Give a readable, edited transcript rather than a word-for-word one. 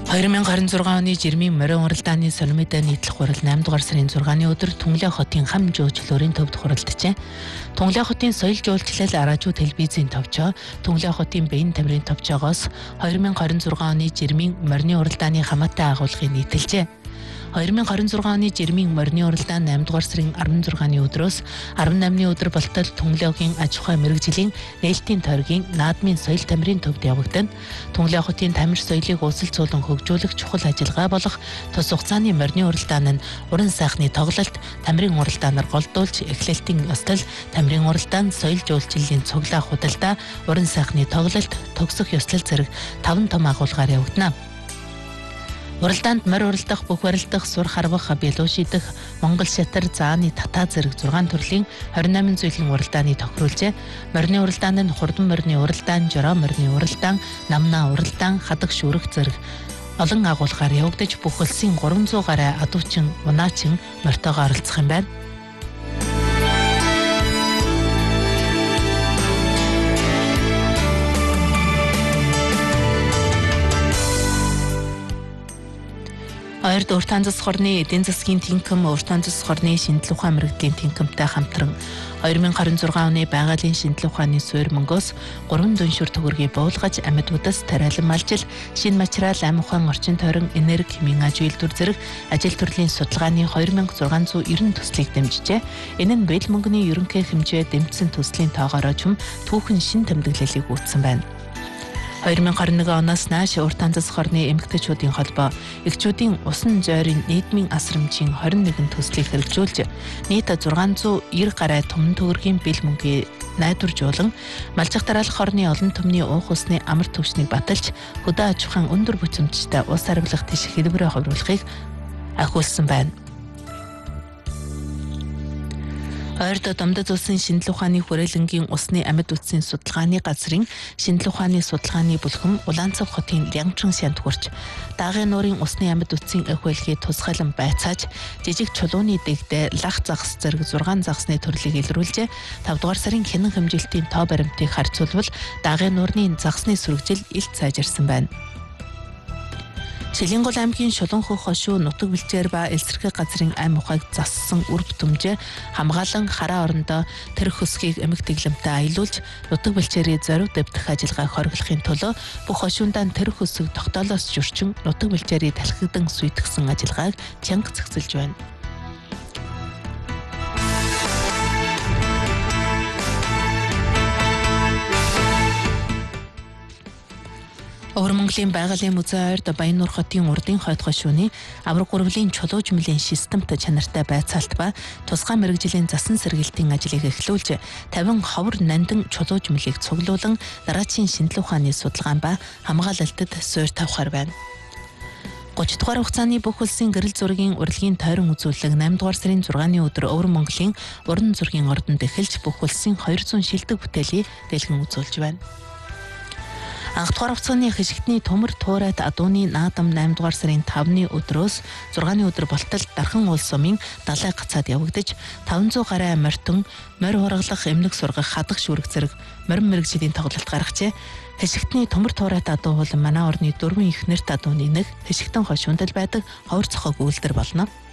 2026 оны Жирмийн морин уралдааны солимотой нийтлэх хурал 8 дугаар сарын 6-ны өдөр Түнглээ хотын хам жуулчлалын төвд хуралджээ. Түнглээ хотын соёл жуулчлал Аражуу телевизийн товчоо Түнглээ хотын Бэйн тамирын товчоогоос 2026 оны Жирмийн морины уралдааны хамаатай агуулгыг нийтэлжээ. 2026 оны Жирмийн морины уралдаан 8 дугаар сарын 16-ны өдрөөс 18-ны өдөр болтол Түнглээгийн аж ахуй мэргэжлийн нээлтийн тойргийн наадмын соёл тамирын төвд явагдана. Түнглээ хотын тамир соёлыг uusilцуулан хөгжүүлэх чухал ажиллагаа болох тус хугацааны морины уралдаан нь уран сайхны тоглолт, тамирын уралдаанаар голдуулж эхлэлтийн ёслол, тамирын уралдаан, соёл жуулчлалын цуглаа худалдаа, уран сайхны тоглолт, төгсөх ёслол зэрэг 5 том агуулгаар явагдана. Уралдаанд морь уралдах, бүх барилдах, сур харвах, бэлүү шидэх, Монгол шатар, зааны татаа зэрэг 6 төрлийн 28 зүйлийн уралдааны тохируулжээ. Морины уралдаанд нь хурдан морины уралдаан, жороо морины уралдаан, намнаа уралдаан, хадаг шүрэг зэрэг олон агуулгаар явагдаж бүх улсын 300 гаруй адуучин, унаачин морьтойгоо оролцох юм байна. Хоёрд уртаан засаг хорны эдийн засгийн тэнхим, уртаан засаг хорны шинжлэх ухаан мэргэжлийн тэнхимтэй хамтран 2026 оны байгалийн шинжлэх ухааны суурь мөнгөөс 3 дүншүр төгрөгийг буулгаж амьд удас тариалан малжил, шинэ материал, ам ухаан, орчин тойрон, энерги, хэмжээний аж үйлдвэр зэрэг ажил төрлийн судалгааны 2690 төслийг дэмжижээ. Энэ нь бэл мөнгөний ерөнхий хэмжээ дэмжсэн төслийн тоогоор чим түүхэн шин тэмдэглэлийг үүссэн байна. 2021 оноос нааш уртаан засаг хорны эмэгтэйчүүдийн холбоо эхчүүдийн усан зойрын нийгмийн асрамжийн 21 төслийг хэрэгжүүлж нийт 690 гаруй том төгрөгийн бэл мөнгийг найдваржуулан малжих дараалах хорны олон түмний уух усны амар түвшнийг баталж хөдөө аж ахуйн өндөр бүцэмжтэй ус хариулах тийш хэлбэрээ ховруулахыг ахиулсан байна. Ойрдо Домдод улсын шинжлэх ухааны хүрээлэнгийн усны амьд үтсийн судалгааны газрын шинжлэх ухааны судалгааны бүлхэм Улаанцав хотын Лянгачин шанд хүрч даагийн нуурын усны амьд үтсийн ахиулгыг тусгайлан байцааж жижиг чулууны дэгдээ лах загас зэрэг 6 загасны төрлийг илрүүлжээ. 5 дугаар сарын хянан хэмжилтийн тоо баримтыг харьцуулбал даагийн нуурны загасны сүрэгжил илт сайжирсан байна. Шилэнгол аймгийн Шулуунхөх хошуу нутаг бэлчээр ба элсэрхэг газрын ам ухааг зассан үр бүтэмжээ хамгаалан хараа орондоо тэр хөсгийг эмэгтэглэмтэй аялуулж нутаг бэлчээрийн зориуд дэвтэх ажиллагааг хориглохын төлөө бүх хошуундаа тэр хөсөг тогтоолоос журчин нутаг бэлчээрийн талхигдан сүйтгэсэн ажиллагааг чанга цэгцэлж байна. Өвөр Монголын байгалийн музей ойрд Баяннуур хотын урдын хойд хошууны авраг гурвлын чулууж мөлийн системтэй чанартай байцаалт ба тусгай мэргэжлийн засан сэргээлтийн ажлыг эхлүүлж 50 ховор нандин чулууж мөлийг цуглуулан дараачийн шинжлэх ухааны судалгаан ба хамгаалалтад суурь тавихаар байна. 30 дугаар хугацааны бүх улсын гэрэл зургийн урлагийн тойрон үзүүлэлт 8 дугаар сарын 6-ны өдөр Өвөр Монголын уран зургийн ордонд эхэлж бүх улсын 200 шилдэг бүтээлийг дэлгэн үзүүлж байна. Анх дугаар хугацааны хишигтний төмөр туурайт адууны наадам 8 дугаар сарын 5-ны өдрөөс 6-ны өдөр болтол Дархан улс сумын далай гацаад явагдаж 500 гаруй морьтон, морь ургалах, эмнэг сургах, хадах шүрэг зэрэг морин мэргэжлийн тоглолт гаргажээ. Хишигтний төмөр туурайт адуу бол манай орны 4 их нэрт адууны нэг хишигтэн хошуунд байдаг ховор цохог үйлдвэр болно.